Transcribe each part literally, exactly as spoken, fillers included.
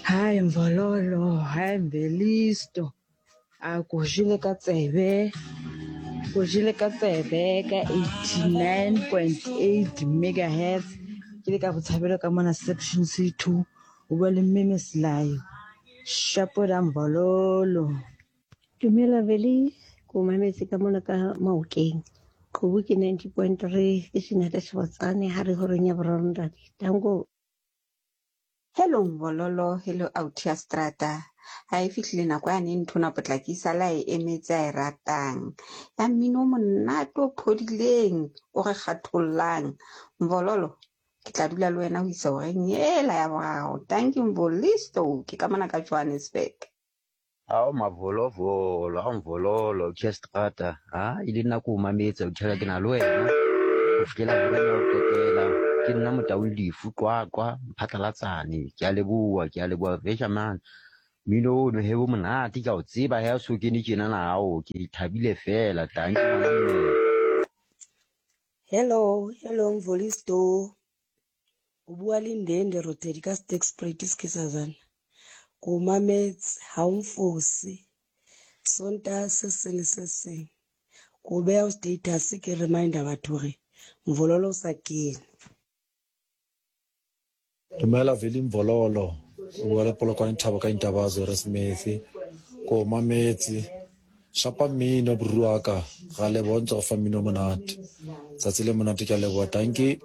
Hayi Mvololo, hayi Mvelisto. A ku jile ka tsebe. Ku jile ka tsebe ka eighty-nine point eight megahertz. Ke le ka botshabelo ka mona section C two. O bua le Mmeme Selayo. Shapoda Mvololo. Dumela Veli, ko mametse ka mona ka Maokeng. Qobu ke ninety point three ke Senate Swatsane ha re horeng ya boraro. Tango. Hello Mvololo, hello Autia Strata. Ha e fihlile nako yane nthona potlakisa la e emetse a e ratang. Ya mmino monate o phodileng o re kgathollang. Mvololo, ke tla dula le wena ho isa horeng ela ya boraro. Thank you Mvolisto, ke ka mona ka Johannesburg. Ao mavolovolo, ao mvololo, Chestrata. Ah, ile nna ko mametsa o tshela ke na le wena. O fikela borena o tetela. Ke nna motau lefu qwaqwa, mphatlalatsane. Ke a leboa, ke a leboa Vejaman. Mino no hebo monate ka o tseba ha so ke ni tjena na hao, ke thabile fela. Thank you mama. Hello, hello Mvolisto. O bua le Ndende Rotedi ka Steak Spread ke sazana. Ko mametse ha o mfose. Sonta se se le se seng. Ko bea status ke reminder batho re Mvololo sa kene. Dumela Veli Mvololo, o bua le Polokwane Thabo ka Intabazo Resmith, ko mametse shapa mmino buruaka ga le bontsha go fa mmino monate tsatsi le monate ke leboa. Thank you.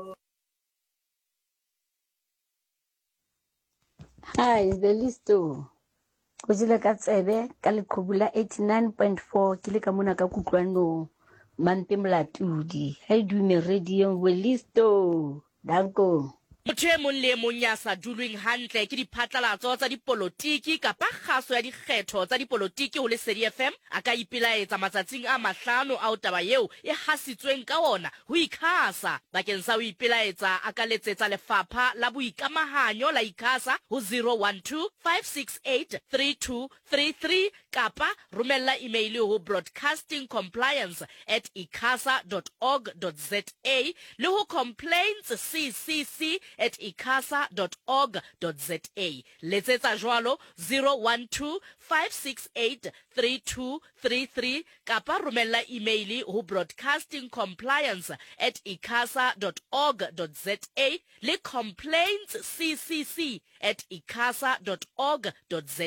Hi, Velisto. Ko jile ka tsebe ka leqhubu la eighty-nine point four ke le ka mona ka kutlwanong. Mampe Mlatudi. Ha e dume radio Velisto. Danko. Motho e mong le mong ya sa dulweng hantle ke diphatlalatso tsa dipolotiki kapa kgaso ya dikgetho tsa dipolotiki ho Lesedi F M a ka ipelaetsa matsatsing a mahlano a taba eo e hasitsweng ka ona ho ikhasa bakeng sa ho ipelaetsa a ka letsetsa lefapha la boikamahanyo la ikhasa ho zero one two five six eight three two three three kapa romella email ho broadcastingcompliance at ikhasa dot org dot za le ho complaints ccc at ikhasa dot org dot za. Letsetsa jwalo zero one two five six eight three two three three kapa romella email ho broadcastingcompliance at ikhasa dot org dot za le complaints ccc at ikhasa dot org dot za.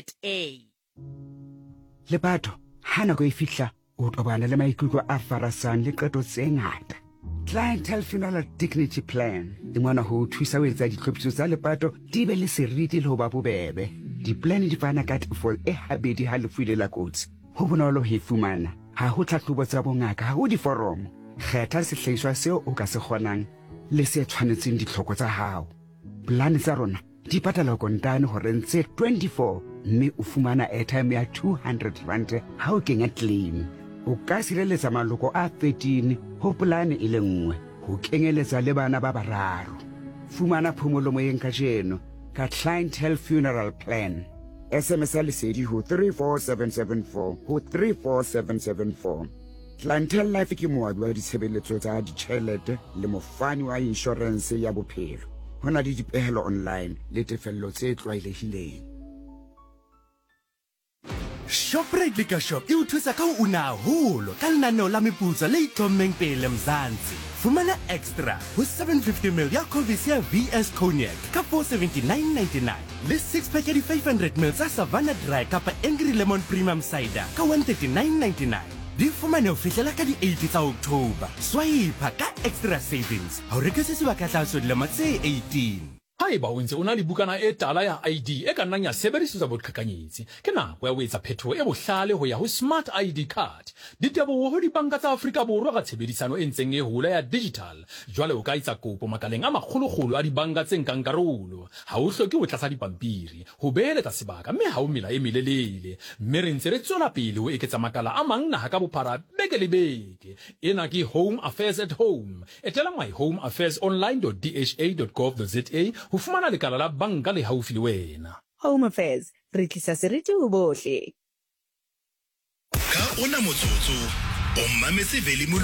Le batho ha nako e fihla o tobana le maikutlo a farasang le qeto tse ngata. Clientele Funeral Dignity Plan e mona ho thusa ho etsa ditlhophiso tsa lepato di be le seriti le ho ba bobebe. Di-plan di fana ka tefo e habedi ha lefu ile la kotsi. Ho bonolo ho e fumana. Ha ho tlhahlobo tsa bongaka, ha ho diforomo. Kgetha sehlahiswa seo o ka se kgonang le se tshwanetseng ditlhoko tsa hao. Plan tsa rona di patala kontane ho rentse twenty-four mme o fumana airtime ya two hundred rand ha o kenya claim. O ka sireletsa maloko a thirteen ho polane e le nngwe ho kenyeletsa le bana ba bararo. Fumana phomolo moyeng ka jeno ka Clientele Funeral Plan. S M S a lesedi ho three four seven seven four ho three four seven seven four. Clientele Life ke moabi wa ditshebeletso tsa ditjhelete le mofani wa insurance ya bophelo. Ho na le dipehelo online le tefello tse tlwaelehileng. Shoprite Liquor Shop e o thusa ka ho una haholo ka lenaneo la meputso le ithommeng pele Mzansi. Fumana extra ho seven fifty milliliters ya Covisia V S Cognac ka four seventy-nine ninety-nine le six pack ya di five hundred milliliters tsa Savannah Dry kapa Angry Lemon Premium Cider ka one thirty-nine ninety-nine. Di fumane ho fihlela ka di eight tsa October. Swipe ka extra savings ha o rekisa sebaka tlaso dilemo tse eighteen. Haeba o ntse o na le bukana e tala ya I D e ka nnang ya sebedisetswa boqhekanyetsi ke nako ya ho etsa phethoho e bohlale ho ya ho Smart I D card. Diteboho ho dibanka tsa Afrika Borwa ka tshebedisano e ntseng e hola ya digital. Jwale o ka etsa kopo makaleng a makgolokgolo a dibanka tse nkang karolo. Ha o hloke ho tlatsa dipampiri ho beeletsa sebaka mme ha o mela e melelele. Mme re ntse re tswela pele ho eketsa makala a mang naha ka bophara beke le beke. Ena ke Home Affairs at Home. Etela my home affairs online dot d h a dot gov dot za ho fumana lekala la banka le haufi le wena. Home Affairs re tlisa seriti ho bohle. Ka ona motsotso o mametse Veli